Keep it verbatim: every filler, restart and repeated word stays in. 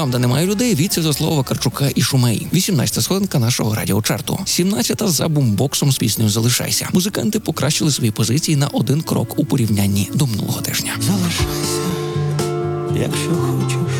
Там, де немає людей, віці за слова Вакарчука і Шумей. вісімнадцята сходинка нашого радіочарту. сімнадцята за бумбоксом з піснею «Залишайся». Музиканти покращили свої позиції на один крок у порівнянні до минулого тижня. Залишайся, якщо хочеш.